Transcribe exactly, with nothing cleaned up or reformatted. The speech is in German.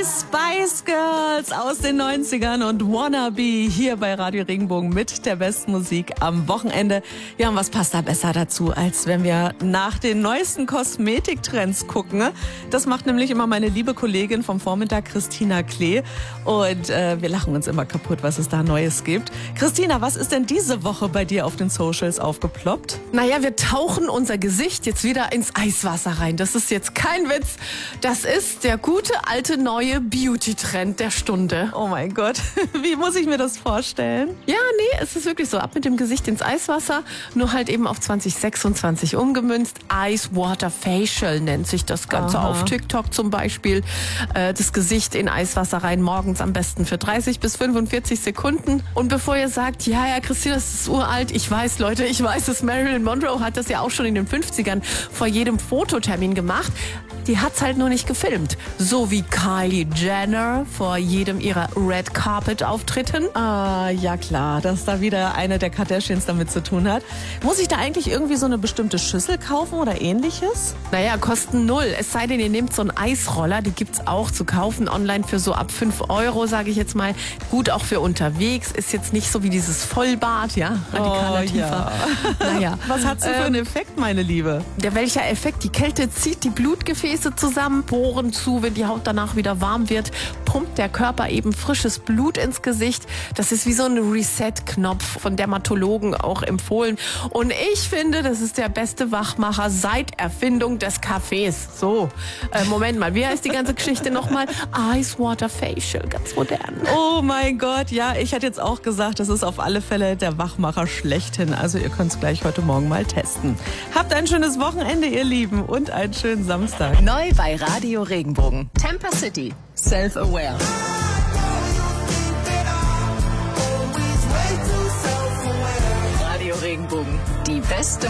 Spice Girls aus den neunzigern und Wannabe hier bei Radio Regenbogen mit der besten Musik am Wochenende. Ja, und was passt da besser dazu, als wenn wir nach den neuesten Kosmetiktrends gucken? Das macht nämlich immer meine liebe Kollegin vom Vormittag, Christina Klee. Und äh, wir lachen uns immer kaputt, was es da Neues gibt. Christina, was ist denn diese Woche bei dir auf den Socials aufgeploppt? Naja, wir tauchen unser Gesicht jetzt wieder ins Eiswasser rein. Das ist jetzt kein Witz. Das ist der gute, alte, neue Beauty-Trend der Stunde. Oh mein Gott, wie muss ich mir das vorstellen? Ja, nee, es ist wirklich so. Ab mit dem Gesicht ins Eiswasser, nur halt eben auf zwanzig sechsundzwanzig umgemünzt. Ice Water Facial nennt sich das Ganze. Aha. Auf TikTok zum Beispiel. Äh, das Gesicht in Eiswasser rein, morgens am besten für dreißig bis fünfundvierzig Sekunden. Und bevor ihr sagt, ja, ja, Christina, das ist uralt. Ich weiß, Leute, ich weiß es. Marilyn Monroe hat das ja auch schon in den fünfzigern vor jedem Fototermin gemacht. Die hat's halt nur nicht gefilmt. So wie Kylie Jenner vor jedem ihrer Red Carpet Auftritten. Ah, ja klar, dass da wieder eine der Kardashians damit zu tun hat. Muss ich da eigentlich irgendwie so eine bestimmte Schüssel kaufen oder ähnliches? Naja, kosten null. Es sei denn, ihr nehmt so einen Eisroller, die gibt's auch zu kaufen online für so ab fünf Euro, sage ich jetzt mal. Gut auch für unterwegs, ist jetzt nicht so wie dieses Vollbad, ja, radikaler Oh, tiefer. ja. Naja. Was hat's denn für einen Effekt, meine Liebe? Der welcher Effekt? Die Kälte zieht die Blutgefäße zusammen, Poren zu, wenn die Haut danach wieder warm wird, pumpt der Körper eben frisches Blut ins Gesicht. Das ist wie so ein Reset-Knopf, von Dermatologen auch empfohlen. Und ich finde, das ist der beste Wachmacher seit Erfindung des Kaffees. So, äh, Moment mal, wie heißt die ganze Geschichte nochmal? Ice Water Facial, ganz modern. Oh mein Gott, ja, ich hätte jetzt auch gesagt, das ist auf alle Fälle der Wachmacher schlechthin. Also ihr könnt es gleich heute Morgen mal testen. Habt ein schönes Wochenende, ihr Lieben, und einen schönen Samstag. Neu bei Radio Regenbogen. Temper City. Self-Aware. Radio Regenbogen. Die beste